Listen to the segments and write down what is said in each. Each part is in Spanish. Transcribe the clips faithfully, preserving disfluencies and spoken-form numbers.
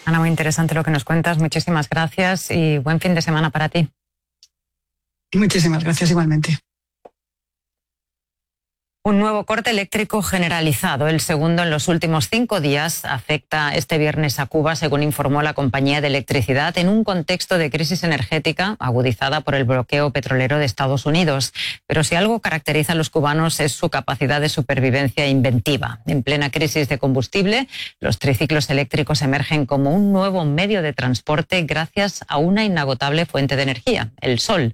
Ana, muy interesante lo que nos cuentas. Muchísimas gracias y buen fin de semana para ti. Muchísimas gracias igualmente. Un nuevo corte eléctrico generalizado, el segundo en los últimos cinco días, afecta este viernes a Cuba, según informó la compañía de electricidad, en un contexto de crisis energética agudizada por el bloqueo petrolero de Estados Unidos. Pero si algo caracteriza a los cubanos es su capacidad de supervivencia e inventiva. En plena crisis de combustible, los triciclos eléctricos emergen como un nuevo medio de transporte gracias a una inagotable fuente de energía, el sol.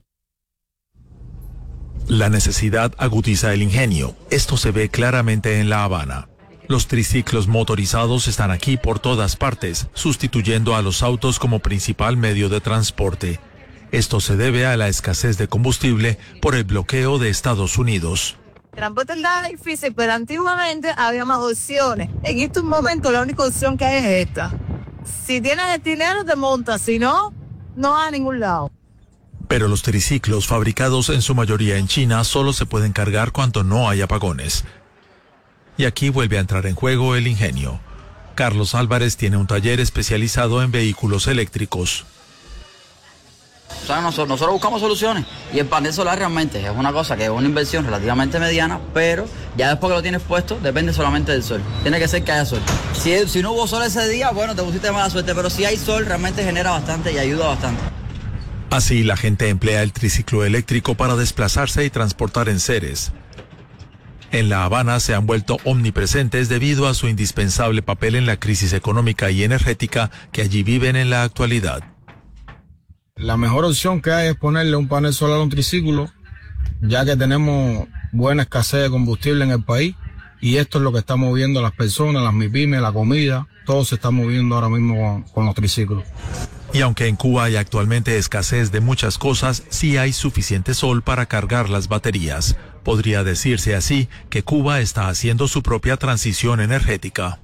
La necesidad agudiza el ingenio. Esto se ve claramente en La Habana. Los triciclos motorizados están aquí por todas partes, sustituyendo a los autos como principal medio de transporte. Esto se debe a la escasez de combustible por el bloqueo de Estados Unidos. El transporte era difícil, pero antiguamente había más opciones. En estos momentos la única opción que hay es esta. Si tienes el dinero te montas, si no, no vas a ningún lado. Pero los triciclos fabricados en su mayoría en China solo se pueden cargar cuando no hay apagones. Y aquí vuelve a entrar en juego el ingenio. Carlos Álvarez tiene un taller especializado en vehículos eléctricos. O sea, nosotros, nosotros buscamos soluciones y el panel solar realmente es una cosa que es una inversión relativamente mediana, pero ya después que lo tienes puesto depende solamente del sol. Tiene que ser que haya sol. Si, si no hubo sol ese día, bueno, te pusiste mala suerte, pero si hay sol realmente genera bastante y ayuda bastante. Así, la gente emplea el triciclo eléctrico para desplazarse y transportar enseres. En La Habana se han vuelto omnipresentes debido a su indispensable papel en la crisis económica y energética que allí viven en la actualidad. La mejor opción que hay es ponerle un panel solar a un triciclo, ya que tenemos buena escasez de combustible en el país, y esto es lo que está moviendo a las personas, las MIPYMES, la comida, todo se está moviendo ahora mismo con, con los triciclos. Y aunque en Cuba hay actualmente escasez de muchas cosas, sí hay suficiente sol para cargar las baterías. Podría decirse así que Cuba está haciendo su propia transición energética.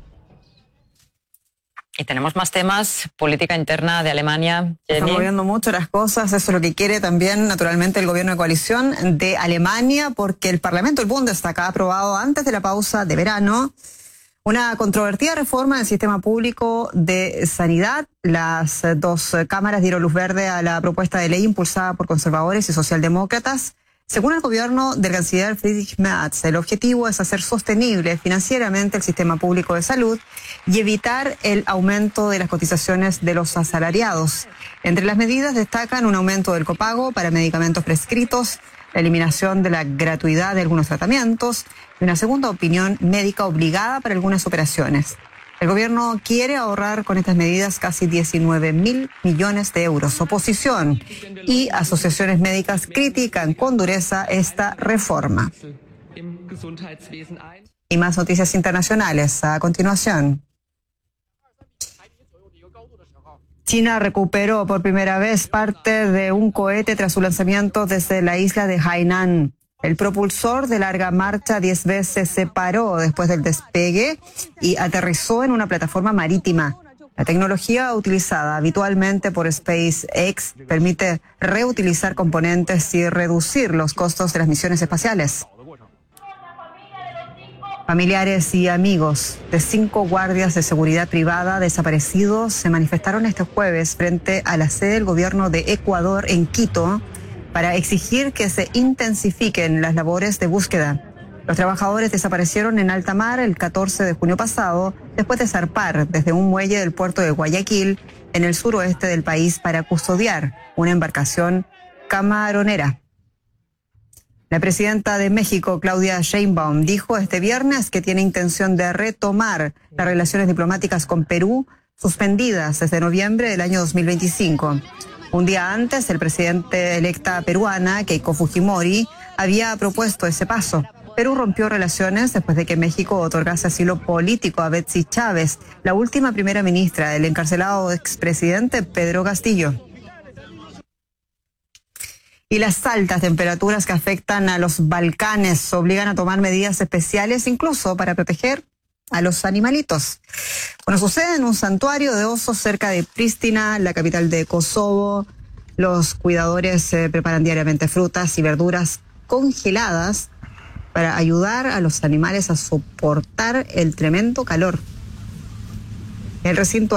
Y tenemos más temas, política interna de Alemania. Están moviendo mucho las cosas, eso es lo que quiere también naturalmente el gobierno de coalición de Alemania, porque el Parlamento, el Bundestag, ha aprobado antes de la pausa de verano una controvertida reforma del sistema público de sanidad. Las dos cámaras dieron luz verde a la propuesta de ley impulsada por conservadores y socialdemócratas. Según el gobierno del canciller Friedrich Merz, el objetivo es hacer sostenible financieramente el sistema público de salud y evitar el aumento de las cotizaciones de los asalariados. Entre las medidas destacan un aumento del copago para medicamentos prescritos, la eliminación de la gratuidad de algunos tratamientos y una segunda opinión médica obligada para algunas operaciones. El gobierno quiere ahorrar con estas medidas casi diecinueve mil millones de euros. Oposición y asociaciones médicas critican con dureza esta reforma. Y más noticias internacionales a continuación. China recuperó por primera vez parte de un cohete tras su lanzamiento desde la isla de Hainan. El propulsor de larga marcha diez veces se paró después del despegue y aterrizó en una plataforma marítima. La tecnología utilizada habitualmente por SpaceX permite reutilizar componentes y reducir los costos de las misiones espaciales. Familiares y amigos de cinco guardias de seguridad privada desaparecidos se manifestaron este jueves frente a la sede del gobierno de Ecuador en Quito para exigir que se intensifiquen las labores de búsqueda. Los trabajadores desaparecieron en alta mar el catorce de junio pasado después de zarpar desde un muelle del puerto de Guayaquil en el suroeste del país para custodiar una embarcación camaronera. La presidenta de México, Claudia Sheinbaum, dijo este viernes que tiene intención de retomar las relaciones diplomáticas con Perú, suspendidas desde noviembre del año dos mil veinticinco. Un día antes, el presidente electa peruana, Keiko Fujimori, había propuesto ese paso. Perú rompió relaciones después de que México otorgase asilo político a Betsy Chávez, la última primera ministra del encarcelado expresidente Pedro Castillo. Y las altas temperaturas que afectan a los Balcanes obligan a tomar medidas especiales, incluso para proteger a los animalitos. Bueno, sucede en un santuario de osos cerca de Pristina, la capital de Kosovo. Los cuidadores eh, preparan diariamente frutas y verduras congeladas para ayudar a los animales a soportar el tremendo calor. El recinto